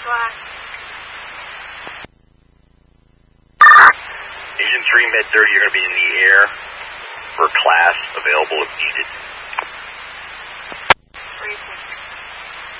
Black. Agent 3, Med 30, you're going to be in the air for class, available if needed. 360.